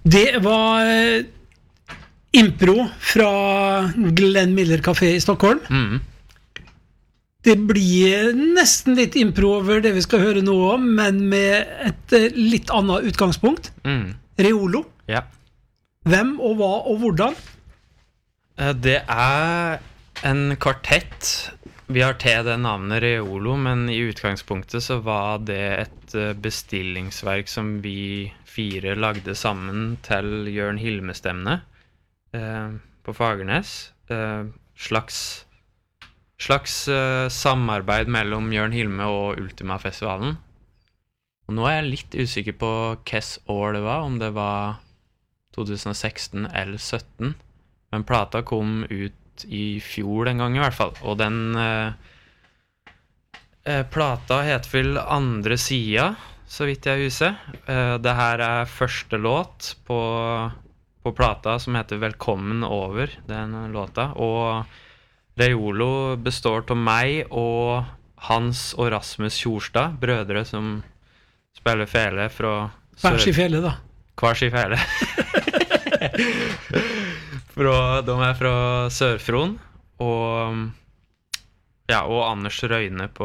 Det var impro fra Glenn Miller Café i Stockholm. Det blir nesten litt impro over det vi skal høre nå om, men med et litt annet utgangspunkt. Reolo. Ja. Hvem og hva og hvordan? Det en kvartett. Vi har til det navnet Reolo, men i utgangspunktet så var det et bestillingsverk som vi 4 lagde sammen til Jørn Hilme-stevne på Fagernes. Slags samarbeid mellom Jørn Hilme og Ultima-festivalen. Og nå jeg litt usikker på hvilket år det var, om det var 2016 eller 2017. Men plata kom ut i fjor den gang i hvert fall. Og den plata heter vel Andre Sida, så vidt jeg husker. Det her første låt på plata som heter Velkommen over, den låta. Og Reolo består av meg og Hans og Rasmus Kjorstad, brødre som spiller fele fra Hver sin fele da. Hver sin fele. De fra Sør-Fron og Anders Røyne på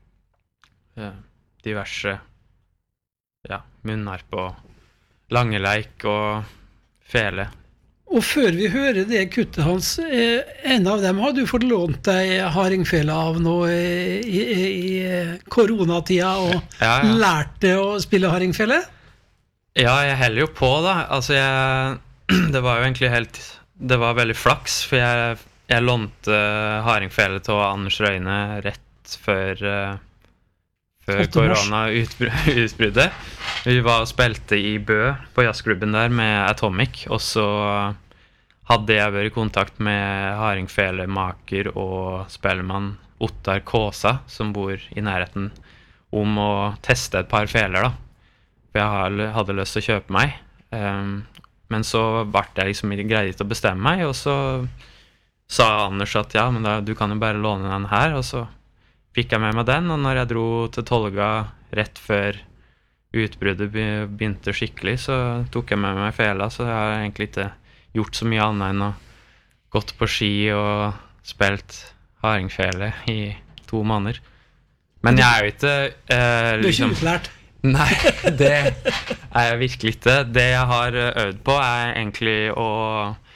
diverse munnharp og langeleik og fele. Og før vi hører det kuttet hans, en av dem har du fått lånt deg hardingfele av nå i koronatida og lært det å spille hardingfele? Ja, jeg heller jo på da. Altså det var jo egentlig det var veldig flaks, for jeg lånte hardingfele til Anders Røyne rett før korona-utbruddet. Vi var og spilte i Bø på jazzklubben der med Atomic, og så hadde jeg vært i kontakt med hardingfelemaker og spellemann Ottar Kåsa, som bor i nærheten, om å teste et par feler da. For jeg hadde lyst til å kjøpe meg. Men så ble jeg liksom greid til å bestemme meg, og så sa Anders at ja, men du kan jo bare låne den her, og så fikk jeg med meg den, og når jeg dro til Tolga rett før utbruddet begynte skikkelig, så tok jeg med meg fela, så jeg har egentlig ikke gjort så mye annet enn å gått på ski og spilt hardingfele i 2 måneder. Men jeg jo ikke Du ikke utlært? Nei, det jeg virkelig ikke. Det jeg har øvd på egentlig å